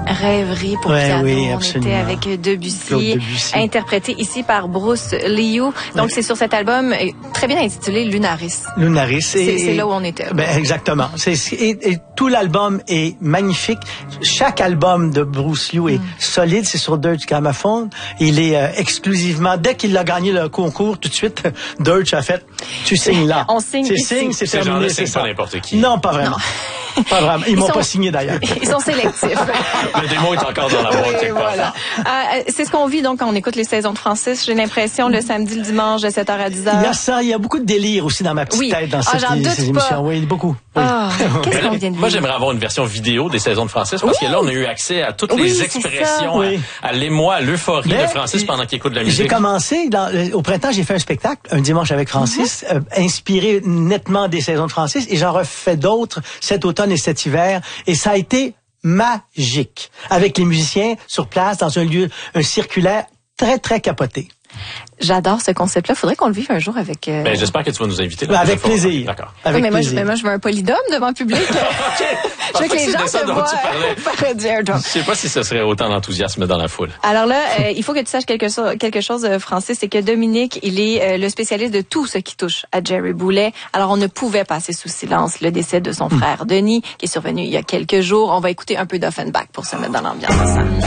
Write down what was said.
Rêverie pour piano. Oui, on absolument. était avec Debussy, interprété ici par Bruce Liu. Donc, c'est sur cet album très bien intitulé Lunaris. Lunaris. C'est là où on était. Ben, exactement. Et tout l'album est magnifique. Chaque album de Bruce Liu est solide. C'est sur Deutsche Grammophon. Il est exclusivement, dès qu'il a gagné le concours, tout de suite, Deutsche a fait, tu signes là. On signe ici. C'est Ces terminé. gens-là, c'est pas n'importe qui. Non, pas vraiment. Non. Pas vraiment. Ils m'ont pas signé d'ailleurs. Ils sont sélectifs. Le démon est encore dans la boîte quelque part. Voilà. C'est ce qu'on vit donc quand on écoute les saisons de Francis. J'ai l'impression le samedi, le dimanche de 7h à 10h. Il y a ça, il y a beaucoup de délire aussi dans ma petite tête dans ces émissions. Oui, beaucoup. Oui. Qu'est-ce qu'on vient de Moi, j'aimerais avoir une version vidéo des saisons de Francis parce que là, on a eu accès à toutes les expressions, à l'émoi, à l'euphorie de Francis pendant qu'il écoute de la musique. J'ai commencé, au printemps, j'ai fait un spectacle, un dimanche avec Francis, inspiré nettement des saisons de Francis, et j'en refais d'autres cet automne et cet hiver, et ça a été magique, avec les musiciens sur place, dans un lieu circulaire très, très capoté. J'adore ce concept-là. Faudrait qu'on le vive un jour avec... Ben, j'espère que tu vas nous inviter. Avec plaisir. D'accord. Mais moi, je veux un polydome devant le public. Je veux que les gens se voient parodier un jour. Je sais pas si ce serait autant d'enthousiasme dans la foule. Alors là, il faut que tu saches quelque chose, Francis, c'est que Dominique, il est le spécialiste de tout ce qui touche à Jerry Boulet. Alors, on ne pouvait passer sous silence le décès de son frère Denis, qui est survenu il y a quelques jours. On va écouter un peu d'Offenbach pour se mettre dans l'ambiance ensemble.